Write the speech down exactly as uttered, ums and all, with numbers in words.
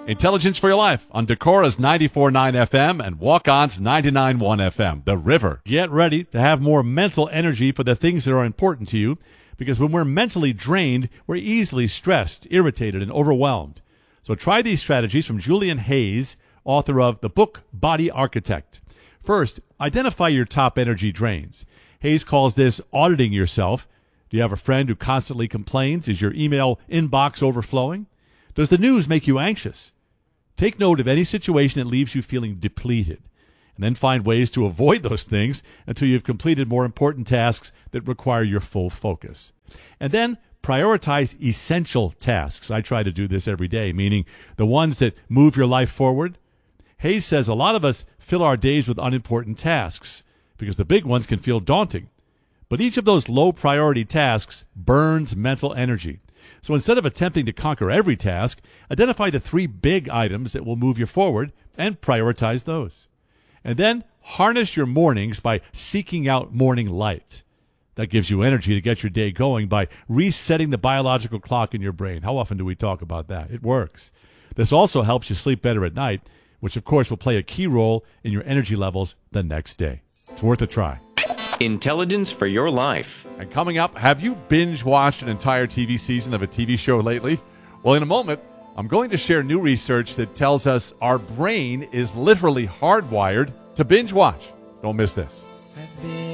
Intelligence for Your Life on Decora's ninety-four point nine F M and Walk-On's ninety-nine point one F M, The River. Get ready to have more mental energy for the things that are important to you, because when we're mentally drained, we're easily stressed, irritated, and overwhelmed. So try these strategies from Julian Hayes, author of the book Body Architect. First, identify your top energy drains. Hayes calls this auditing yourself. Do you have a friend who constantly complains? Is your email inbox overflowing? Does the news make you anxious? Take note of any situation that leaves you feeling depleted, and then find ways to avoid those things until you've completed more important tasks that require your full focus. And then prioritize essential tasks. I try to do this every day, meaning the ones that move your life forward. Hayes says a lot of us fill our days with unimportant tasks because the big ones can feel daunting. But each of those low-priority tasks burns mental energy. So instead of attempting to conquer every task, identify the three big items that will move you forward and prioritize those. And then harness your mornings by seeking out morning light. That gives you energy to get your day going by resetting the biological clock in your brain. How often do we talk about that? It works. This also helps you sleep better at night, which of course will play a key role in your energy levels the next day. It's worth a try. Intelligence for Your Life. And coming up, have you binge-watched an entire T V season of a T V show lately? Well, in a moment, I'm going to share new research that tells us our brain is literally hardwired to binge-watch. Don't miss this.